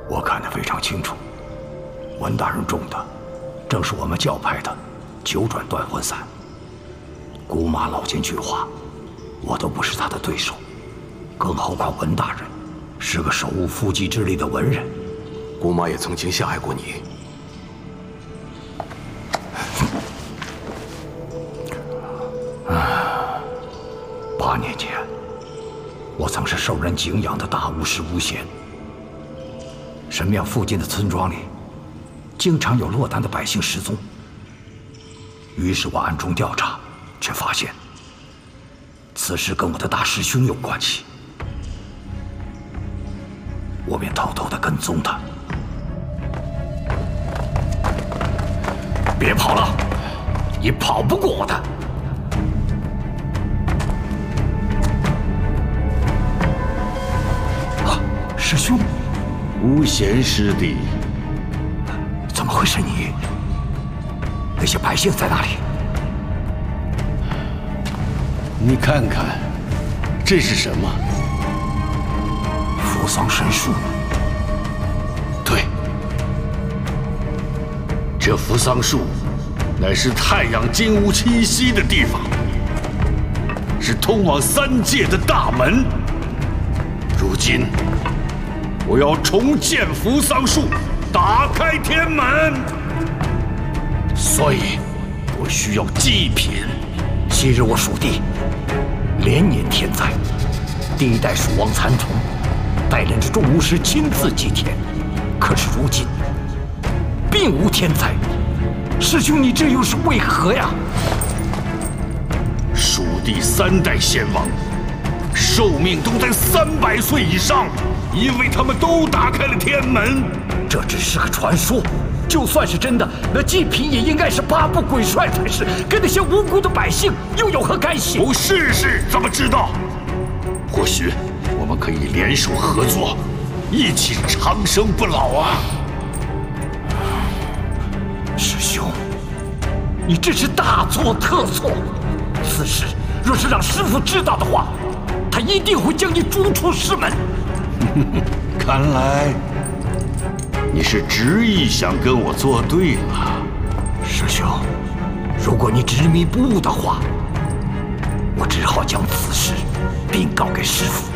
我看得非常清楚，文大人中的正是我们教派的九转断魂散。古马老奸巨猾，我都不是他的对手，更何况文大人是个手无缚鸡之力的文人。 古马也曾经下害过你。 8年前，我曾是受人敬仰的大巫师巫仙。神庙附近的村庄里，经常有落单的百姓失踪。于是我暗中调查，却发现此事跟我的大师兄有关系。我便偷偷地跟踪他。别跑了，你跑不过我的。啊，师兄， 巫贤师弟， 怎么会是你？那些百姓在哪里？ 你看看，这是什么？ 扶桑神树。 对，这扶桑树乃是太阳金乌栖息的地方，是通往3界的大门。如今，我要重建扶桑树，打开天门，所以我需要祭品。 昔日我属地连年天灾，第1代蜀王蚕虫带领着众巫师亲自祭天，可是如今并无天灾。师兄，你这又是为何呀？ 蜀地3代先王，寿命都在300岁以上，因为他们都打开了天门。 这只是个传说，就算是真的，那祭品也应该是8部鬼帅才是，跟那些无辜的百姓又有何干系？ 不试试怎么知道？或许我们可以联手合作，一起长生不老啊！ 师兄，你这是大错特错！此事若是让师父知道的话，他一定会将你逐出师门。 看来你是执意想跟我作对了。 师兄，如果你执迷不悟的话，我只好将此事禀告给师父。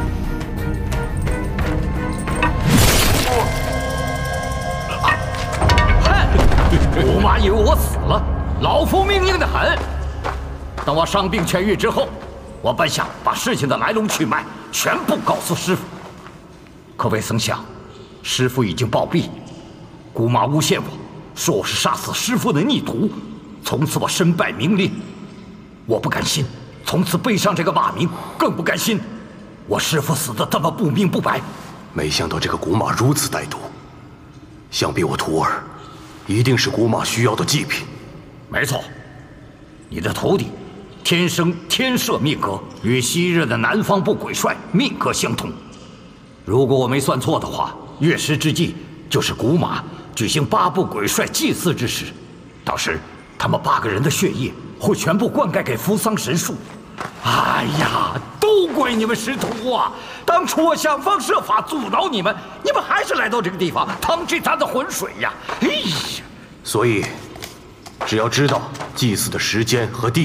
古马以为我死了，老夫命硬得很。等我伤病痊愈之后，我本想把事情的来龙去脉全部告诉师父，可未曾想，师父已经暴毙。古马诬陷我，说我是杀死师父的逆徒，从此我身败名裂。我不甘心，从此背上这个骂名，更不甘心我师父死得这么不明不白。 没想到这个古马如此歹毒，想必我徒儿一定是古马需要的祭品。 没错，你的徒弟天生天赦命格，与昔日的南方部鬼帅命格相同。如果我没算错的话，月食之际就是古马举行8部鬼帅祭祀之时，到时他们8个人的血液会全部灌溉给扶桑神树。哎呀，都归你们师徒啊！当初我想方设法阻挠你们，你们还是来到这个地方趟这滩的浑水呀！哎呀， 所以，只要知道祭祀的时间和地